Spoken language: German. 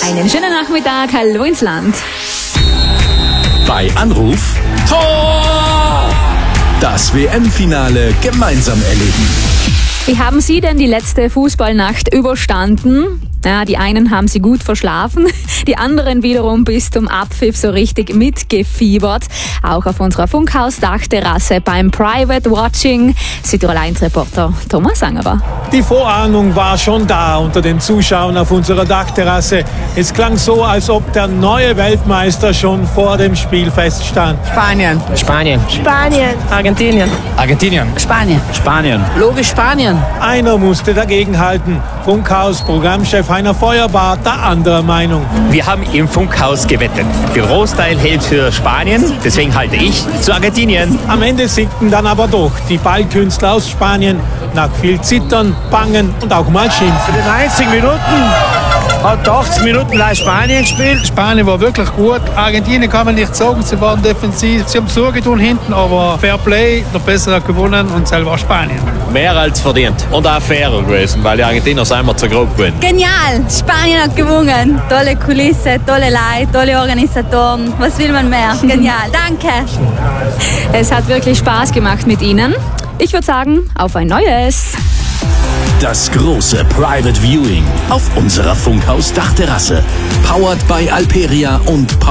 Einen schönen Nachmittag, hallo ins Land. Bei Anruf Tor! Das WM-Finale gemeinsam erleben. Wie haben Sie denn die letzte Fußballnacht überstanden? Ja, die einen haben sie gut verschlafen, die anderen wiederum bis zum Abpfiff so richtig mitgefiebert. Auch auf unserer Funkhaus-Dachterrasse beim Private Watching. Südtirol 1-Reporter Thomas Angerer. Die Vorahnung war schon da unter den Zuschauern auf unserer Dachterrasse. Es klang so, als ob der neue Weltmeister schon vor dem Spiel feststand. Spanien. Spanien. Spanien. Argentinien. Argentinien. Spanien. Spanien. Logisch Spanien. Einer musste dagegenhalten. Funkhaus-Programmchef Heiner Feuerbart der anderer Meinung. Wir haben im Funkhaus gewettet. Der Großteil hält für Spanien, deswegen halte ich zu Argentinien. Am Ende siegten dann aber doch die Ballkünstler aus Spanien. Nach viel Zittern, Bangen und auch mal Schimpfen. In den 90 Minuten hat 80 Minuten gleich Spanien gespielt. Spanien war wirklich gut. Argentinien kann man nicht sagen, sie waren defensiv. Sie haben zugetan hinten, aber Fair Play, der Bessere hat gewonnen und selber Spanien. Mehr als verdient und auch fairer gewesen, weil die Argentinier einmal zu grob gewinnen. Genial! Spanien hat gewonnen. Tolle Kulisse, tolle Leute, tolle Organisatoren. Was will man mehr? Genial, danke! Es hat wirklich Spaß gemacht mit Ihnen. Ich würde sagen, auf ein neues. Das große Private Viewing auf unserer Funkhaus-Dachterrasse. Powered by Alperia und